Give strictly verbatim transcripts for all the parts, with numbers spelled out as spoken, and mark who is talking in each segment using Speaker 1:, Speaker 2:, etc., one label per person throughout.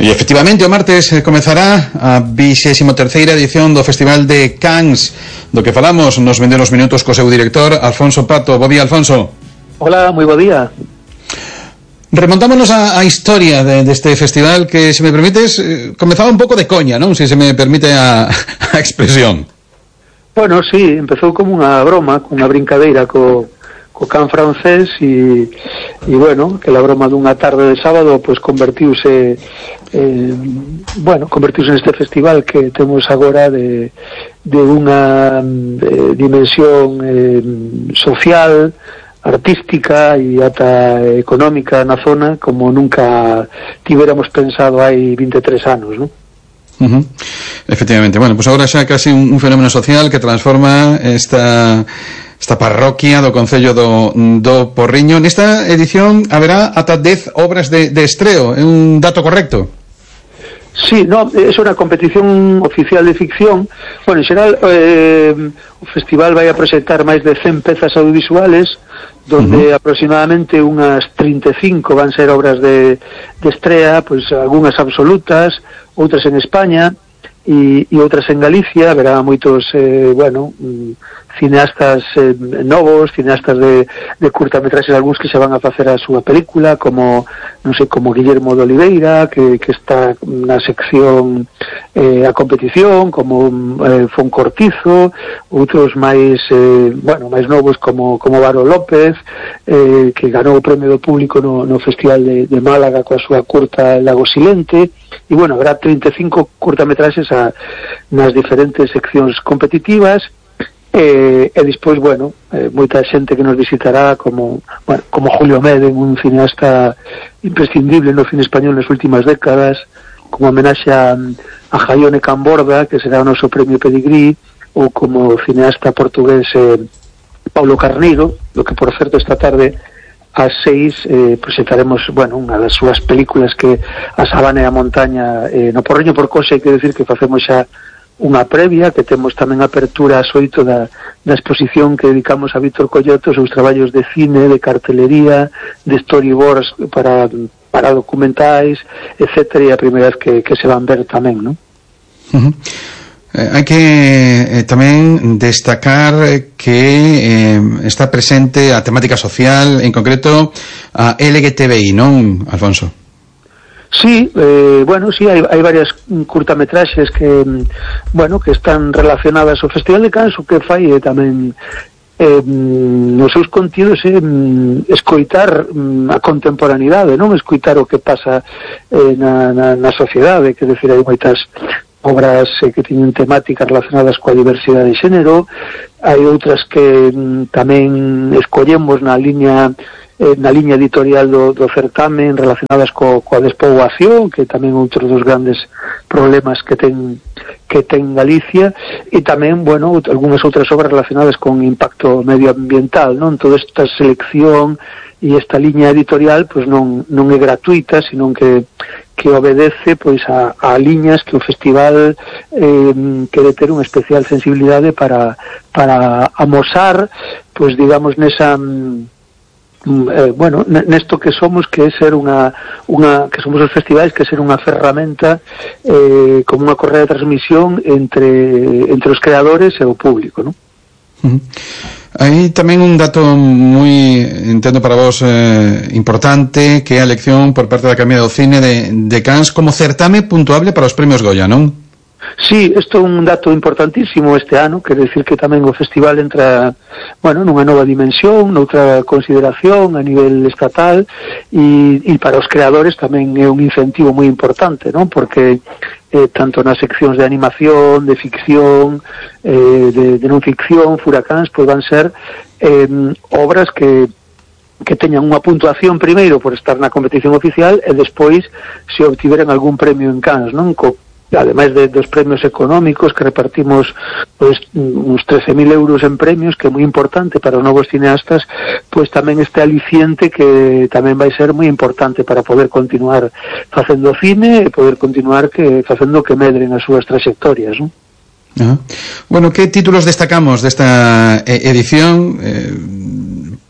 Speaker 1: E efectivamente o martes comezará a vixésima terceira edición do Festival de Cannes, do que falamos nos vendemos minutos co seu director Alfonso Pato. Bo día, Alfonso.
Speaker 2: Hola, moi bo día.
Speaker 1: Remontámonos a, a historia de, deste festival que, se me permites, eh, comezaba un pouco de coña, non? Se se me permite a, a expresión.
Speaker 2: Bueno, sí, empezou como unha broma, unha brincadeira co, co can francés e, e bueno, que la broma dunha tarde de sábado pues convertiuse eh, bueno, convertiuse neste festival que temos agora de, de unha de dimensión eh, social, artística e ata económica na zona como nunca tivéramos pensado hai vinte e tres anos, non?
Speaker 1: Uh-huh. Efectivamente, bueno, pues agora xa casi un, un fenómeno social que transforma esta esta parroquia do Concello do, do Porriño. Nesta edición haberá ata dez obras de, de estreo, é un dato correcto?
Speaker 2: Sí, no, é unha competición oficial de ficción. Bueno, en xeral eh, o festival vai a presentar máis de cen pezas audiovisuales, donde uh-huh. aproximadamente unhas trinta e cinco van ser obras de, de estrea, pois pues, algunhas absolutas, outras en España e, e outras en Galicia. Haberá moitos, eh, bueno, cineastas eh, novos, cineastas de, de curtametraxes, algúns que se van a facer a súa película, como, non sei, como Guillermo de Oliveira, que, que está na sección eh, a competición, como eh, Fon Cortizo, outros máis, eh, bueno, máis novos como, como Varo López, eh, que ganou o premio do público no, no Festival de, de Málaga coa súa curta Lago Silente, e bueno, habrá trinta e cinco curtametraxes a, nas diferentes seccións competitivas. E, e despois, bueno, eh, moita xente que nos visitará como, bueno, como Julio Meden, un cineasta imprescindible no cine español nas últimas décadas, como homenaxe a, a Jaione Camborda, que será o noso premio Pedigrí, ou como cineasta portugués eh, Paulo Carneiro, do que, por certo, esta tarde ás seis eh, presentaremos, bueno, unha das súas películas, que A Sabana e a Montaña eh, no Porriño por Coxe. Quero decir que facemos xa unha previa, que temos tamén apertura ás oito da, da exposición que dedicamos a Víctor Collotto, os seus traballos de cine, de cartelería, de storyboards para, para documentais, etcétera, e a primeira vez que, que se van ver tamén, non?
Speaker 1: Uh-huh. Eh, hai que eh, tamén destacar que eh, está presente a temática social, en concreto a L G T B I, non, Alfonso?
Speaker 2: Sí, eh, bueno, sí, hai, hai varias curtametraxes que, bueno, que están relacionadas ao Festival de Cannes. O que fai é tamén eh, nos seus contidos é eh, escoitar a contemporaneidade, non escoitar o que pasa eh, na, na, na sociedade, que decir, hai moitas obras eh, que teñen temáticas relacionadas coa diversidade de xénero, hai outras que mm, tamén escollemos na liña na liña editorial do, do certamen, relacionadas co, coa despoboación, que tamén outro dos grandes problemas que ten que ten Galicia, e tamén, bueno, algunhas outras obras relacionadas con impacto medioambiental, non? Toda esta selección e esta liña editorial pois non, non é gratuita, sino que que obedece pois a, a liñas que o festival eh, quere ter unha especial sensibilidade para para amosar, pois digamos, nesa Eh, bueno, nesto que somos, que é ser unha, unha que somos os festivais, que é ser unha ferramenta eh, como unha correa de transmisión entre entre os creadores e o público, non?
Speaker 1: Uh-huh. Hai tamén un dato moi, entendo para vos, eh, importante, que é a elección por parte da Academia do Cine de, de Cannes como certame puntuable para os premios Goya, non?
Speaker 2: Sí, isto é un dato importantísimo este ano, quero dicir que tamén o festival entra, bueno, nunha nova dimensión, noutra consideración a nivel estatal, e, e para os creadores tamén é un incentivo moi importante, non? Porque eh, tanto nas seccións de animación, de ficción, eh, de, de non ficción, furacáns, pois van ser eh, obras que que teñan unha puntuación primeiro por estar na competición oficial, e despois se obtiveran algún premio en Cannes, non? Co ademais de, dos premios económicos que repartimos pues, uns trece mil euros en premios, que é moi importante para os novos cineastas, pois tamén este aliciente que tamén vai ser moi importante para poder continuar facendo cine e poder continuar que facendo que medren as súas trayectorias, non?
Speaker 1: Uh-huh. Bueno, que títulos destacamos desta edición? Eh,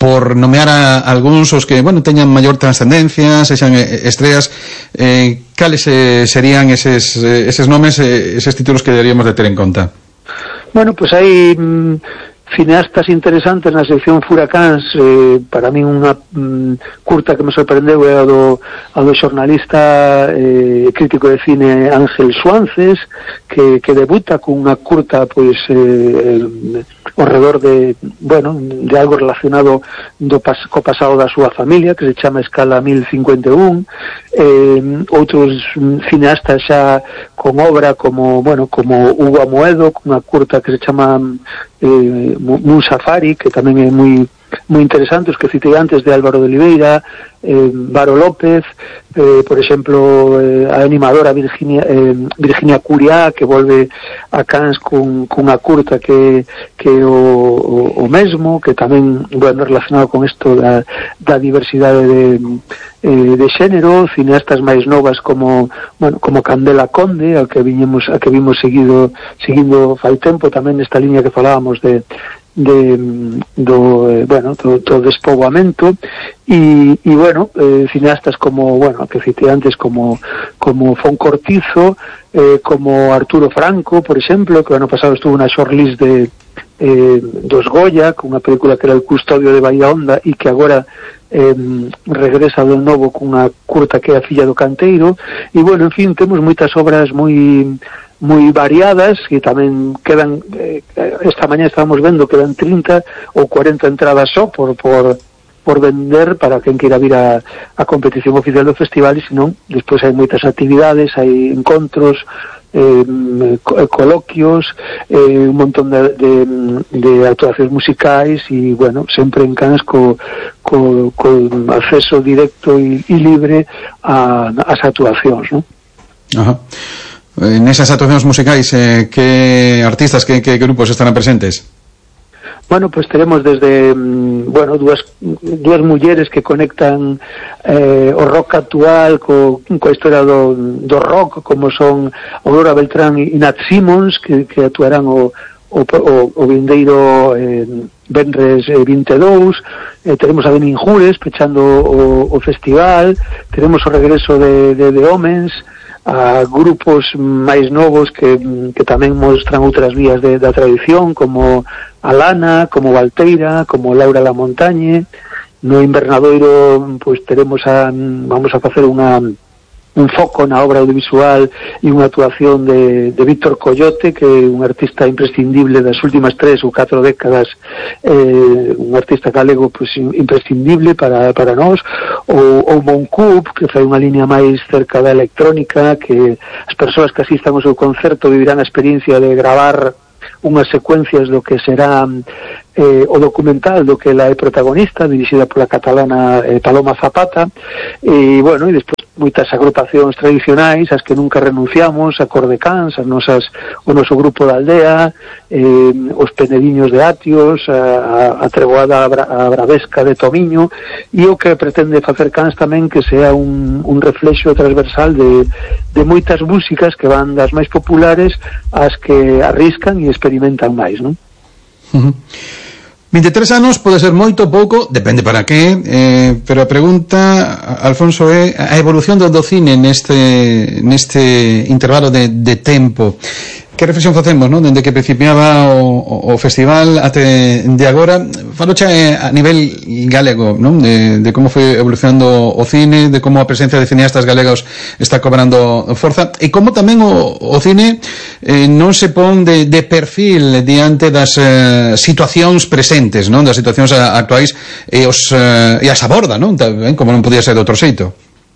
Speaker 1: por nomear a algúns os que, bueno, teñan maior trascendencia, sexan estreas, eh, cales eh, serían eses, eh, eses nomes, eh, eses títulos que deberíamos de ter en conta?
Speaker 2: Bueno, pues hai mm, cineastas interesantes na sección Furacáns. Eh, para mí unha mm, curta que me sorprendeu é a do, a do xornalista eh, crítico de cine Ángel Suances, que, que debuta cunha curta pois eh, ao redor de, bueno, de algo relacionado do pas, co pasado da súa familia, que se chama Escala mil cincuenta e un. Eh, outros cineastas xa con obra como, bueno, como Hugo Amoedo, cunha curta que se chama eh, Moon Safari, que tamén é moi moi interesante, os que citei antes, de Álvaro de Oliveira, eh, Varo López, eh, por exemplo, eh, a animadora Virginia, eh, Virginia Curiá, que volve a Cannes con, con a curta que, que o, o, o mesmo, que tamén, bueno, relacionado con isto da, da diversidade de, eh, de xénero, cineastas máis novas como, bueno, como Candela Conde, a que viñemos, a que vimos seguido, seguindo fai tempo, tamén nesta liña que falábamos de de do, eh, bueno, do, do despoboamento, e, e bueno, eh, cineastas como, bueno, que citei antes, como como Fon Cortizo, eh, como Arturo Franco, por exemplo, que o ano pasado estuvo na shortlist de eh, dos Goya, con unha película que era El custodio de Bahía Honda, e que agora eh, regresa de novo cunha curta que é A filla do canteiro. E bueno, en fin, temos moitas obras moi moi variadas, que tamén quedan, eh, esta mañá estábamos vendo, quedan trinta ou cuarenta entradas só por, por, por vender para quen queira vir a, a competición oficial do festival, e senón, despois hai moitas actividades, hai encontros, eh, coloquios, eh, un montón de, de, de actuacións musicais, e, bueno, sempre en Cannes co, co, co acceso directo e, e libre a, as actuacións, non?
Speaker 1: Ajá. En esas actuacións musicais, eh, que artistas, que, que grupos estarán presentes?
Speaker 2: Bueno, pues teremos desde, bueno, dúas, dúas mulleres que conectan eh, o rock actual co, coa historia do, do rock, como son Aurora Beltrán e Nat Simmons, que, que actuarán o, o, o, o vindeiro eh, Benres eh, vinte e dous. Eh, teremos a Benin Jures pechando o, o festival. Teremos o regreso de, de, de Homens, a grupos máis novos que, que tamén mostran outras vías de, da tradición, como Alana, como Valteira, como Laura La Montañe. No Invernadoiro, pois teremos a, vamos a facer unha un foco na obra audiovisual e unha actuación de, de Víctor Coyote, que é un artista imprescindible das últimas tres ou catro décadas, eh, un artista galego pues, imprescindible para, para nós, ou, ou Moncoup, que fai unha liña máis cerca da electrónica, que as persoas que asistan ao seu concerto vivirán a experiencia de gravar unhas secuencias do que será eh, o documental do que ela é protagonista, dirixida pola catalana eh, Paloma Zapata. E, bueno, e despois moitas agrupacións tradicionais as que nunca renunciamos, a Cor de Cans, as nosas, o noso grupo da aldea, eh, os Penediños de Atios, a, a Treboada a Bravesca de Tomiño, e o que pretende facer Cans tamén que sea un, un reflexo transversal de, de moitas músicas que van das máis populares ás que arriscan e experimentan máis, non?
Speaker 1: Uh-huh. vinte e tres anos pode ser moito, pouco, depende para que, eh, pero a pregunta, Alfonso, é a evolución do, do cine neste neste intervalo de, de tempo. Que reflexión facemos, non? Dende que principiaba o, o festival até de agora, falocha a nivel galego, non? De, de como foi evolucionando o cine, de como a presencia de cineastas galegos está cobrando forza, e como tamén o, o cine eh, non se pon de, de perfil diante das eh, situacións presentes, non? Das situacións actuais e, os, eh, e as aborda, non? Tamén, como non podía ser de outro xeito.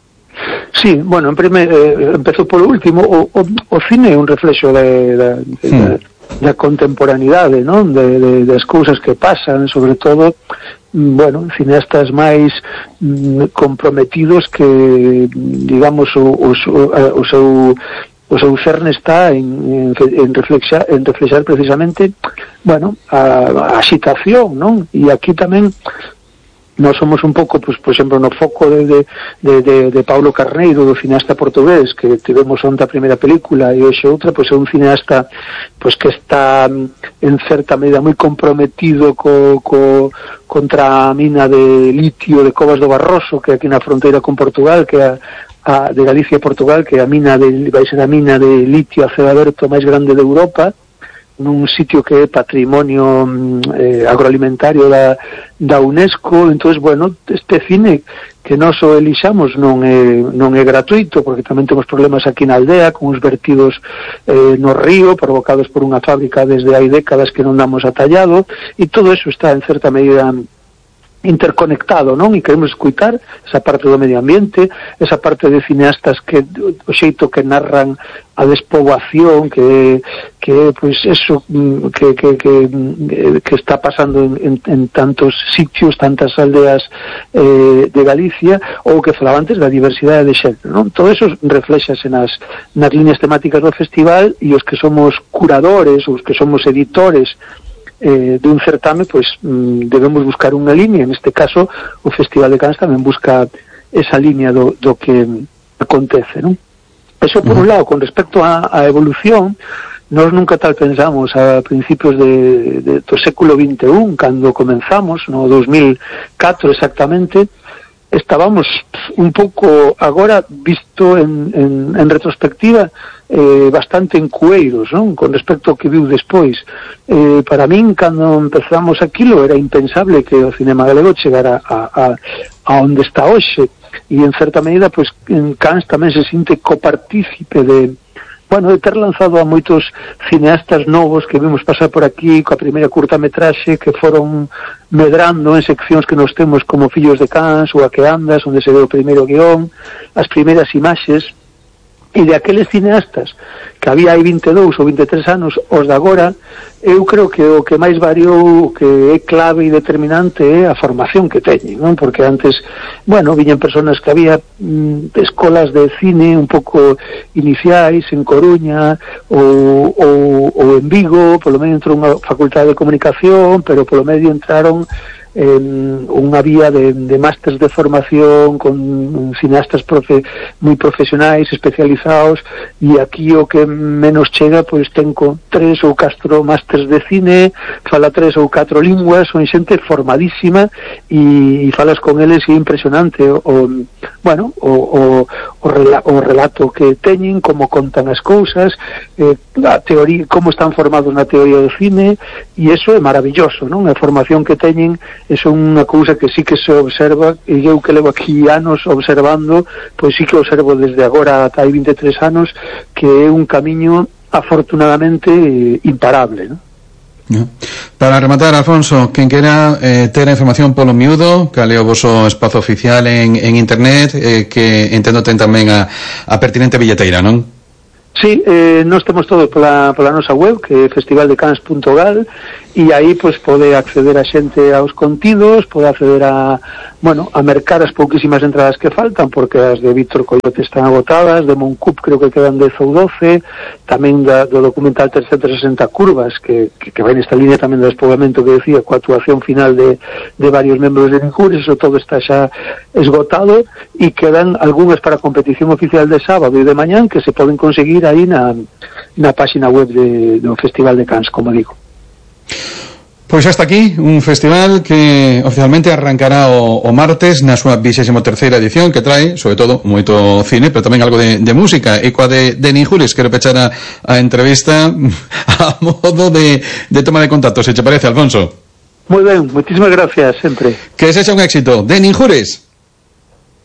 Speaker 2: Sí, bueno, en primer, eh, empezou polo último. O, o, o cine é un reflexo de, de, de, hmm. da contemporaneidade, non? De, de, das cousas que pasan, sobre todo, bueno, cineastas máis mm, comprometidos que, digamos, o, o, o seu o seu cerne está en, en, en, reflexar, en reflexar precisamente, bueno, a, a situación, non? E aquí tamén nós somos un pouco, pues, por exemplo, no foco de, de, de, de, de Paulo Carneiro, do cineasta portugués, que tivemos onta a primeira película e hoxe outra, pois é un cineasta pois que está en certa medida moi comprometido co, co, contra a mina de litio de Covas do Barroso, que é aquí na fronteira con Portugal, que é a, a de Galicia e Portugal, que é a mina de, vai ser a mina de litio a ceo aberto máis grande de Europa, nun sitio que é patrimonio eh, agroalimentario da, da UNESCO. Entonces, bueno, este cine que nós o elixamos non é, non é gratuito, porque tamén temos problemas aquí na aldea con os vertidos eh, no río provocados por unha fábrica desde hai décadas que non damos atallado, e todo eso está en certa medida interconectado, non? E queremos escutar esa parte do medio ambiente, esa parte de cineastas que o xeito que narran a despoboación, que que pois eso que que que, que está pasando en, en, en tantos sitios, tantas aldeas eh, de Galicia, ou que falaba antes da diversidade de xénero, non? Todo eso reflexase nas nas líneas temáticas do festival, e os que somos curadores, os que somos editores Eh, de un certame, pois mm, debemos buscar unha línea. En este caso o Festival de Cannes tamén busca esa línea do, do que acontece, non? Eso por un lado. Con respecto á evolución, nós nunca tal pensamos a principios de, de, do século vinte e un, cando comenzamos no dos mil catro exactamente, estábamos un pouco, agora visto en, en, en retrospectiva, eh, bastante encueiros, non? Con respecto ao que viu despois. Eh, para min, cando empezamos aquilo, era impensable que o cinema galego chegara a, a, a onde está hoxe, e en certa medida, pois, en Cannes tamén se sinte copartícipe de, bueno, de ter lanzado a moitos cineastas novos que vimos pasar por aquí coa primeira curtametraxe, que foron medrando en seccións que nos temos como Fillos de Cannes ou A que andas, onde se ve o primeiro guión, as primeiras imaxes, e de aqueles cineastas que había hai vinte e dous ou vinte e tres anos, os de agora, eu creo que o que máis variou, que é clave e determinante, é a formación que teñen, non? Porque antes, bueno, viñan personas que había mm, escolas de cine un pouco iniciais en Coruña ou, ou, ou en Vigo, polo medio entrou unha facultade de comunicación, pero polo medio entraron en unha vía de, de másters de formación con cineastas profe, moi profesionais, especializados, e aquí o que menos chega, pois ten con tres ou catro másters de cine, fala tres ou catro linguas, son xente formadísima, e, e falas con eles e é impresionante o, o bueno, o, o, o, rela, o relato que teñen, como contan as cousas, eh, a teoría, como están formados na teoría do cine, e eso é maravilloso, non? A formación que teñen é unha cousa que sí que se observa, e eu que levo aquí anos observando, pois sí que observo desde agora ata hai vinte e tres anos, que é un camiño afortunadamente imparable, non?
Speaker 1: No. Para rematar, Alfonso, quen quera eh, ter a información polo miúdo, cal é o voso espazo oficial en, en internet, eh, que entendo ten tamén a, a pertinente billeteira, non?
Speaker 2: Sí, eh, nós temos todo pola, pola nosa web, que é festival de cannes punto gal, e aí pois pode acceder a xente aos contidos, pode acceder a, bueno, a mercar as pouquísimas entradas que faltan, porque as de Víctor Coyote están agotadas, de Moncup creo que quedan dez ou doce, tamén da, do documental trescentas e sesenta curvas, que, que, que vai nesta línea tamén do despoboamento que decía, coa actuación final de, de varios membros de Ninjures, eso todo está xa esgotado, e quedan algunhas para a competición oficial de sábado e de mañán, que se poden conseguir aí na, na página web de, do Festival de Cannes, como digo.
Speaker 1: Pois hasta aquí un festival que oficialmente arrancará o, o martes na súa vixésima terceira edición, que trae, sobre todo, moito cine, pero tamén algo de, de música, e coa de, de Ninjures. Quero pechar a, a entrevista a modo de, de toma de contacto, se te parece, Alfonso.
Speaker 2: Moi ben, moitísimas gracias, sempre.
Speaker 1: Que sexa un éxito. De Ninjures.